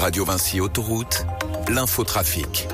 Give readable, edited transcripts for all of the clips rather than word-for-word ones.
Radio Vinci Autoroute, l'infotrafic.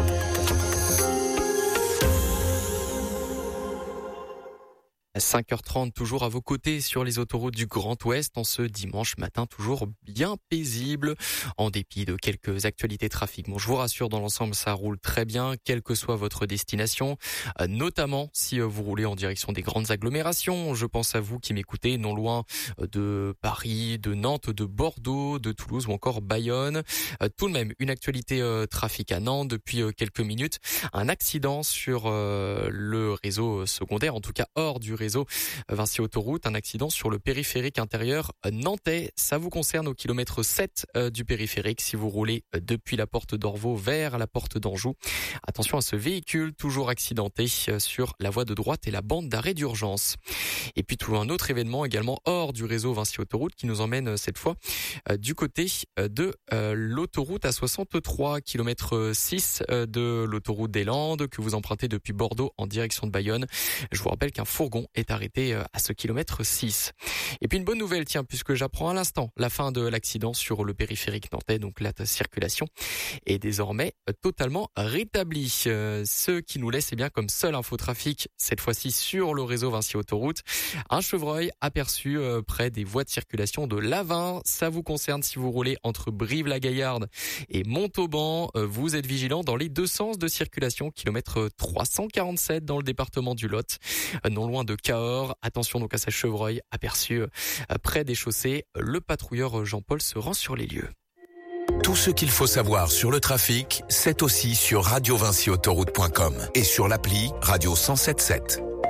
À 5h30, toujours à vos côtés sur les autoroutes du Grand Ouest en ce dimanche matin, toujours bien paisible, en dépit de quelques actualités trafic. Bon, je vous rassure, dans l'ensemble, ça roule très bien, quelle que soit votre destination, notamment si vous roulez en direction des grandes agglomérations. Je pense à vous qui m'écoutez non loin de Paris, de Nantes, de Bordeaux, de Toulouse ou encore Bayonne. Tout de même, une actualité trafic à Nantes depuis quelques minutes. Un accident sur le réseau secondaire, en tout cas hors du réseau Vinci Autoroute, un accident sur le périphérique intérieur nantais. Ça vous concerne au kilomètre 7 du périphérique si vous roulez depuis la porte d'Orvaux vers la porte d'Anjou. Attention à ce véhicule toujours accidenté sur la voie de droite et la bande d'arrêt d'urgence. Et puis tout un autre événement également hors du réseau Vinci Autoroute qui nous emmène cette fois du côté de l'autoroute A63, kilomètre 6 de l'autoroute des Landes que vous empruntez depuis Bordeaux en direction de Bayonne. Je vous rappelle qu'un fourgon est arrêté à ce kilomètre 6. Et puis une bonne nouvelle, tiens, puisque j'apprends à l'instant la fin de l'accident sur le périphérique nantais, donc la circulation est désormais totalement rétablie. Ce qui nous laisse bien comme seul infotrafic, cette fois-ci sur le réseau Vinci Autoroute, un chevreuil aperçu près des voies de circulation de l'A20. Ça vous concerne si vous roulez entre Brive-la-Gaillarde et Montauban. Vous êtes vigilant dans les deux sens de circulation, kilomètre 347 dans le département du Lot, non loin de Cahors. Attention donc à ce chevreuil aperçu près des chaussées. Le patrouilleur Jean-Paul se rend sur les lieux. Tout ce qu'il faut savoir sur le trafic, c'est aussi sur radiovinciautoroute.com et sur l'appli Radio 107.7.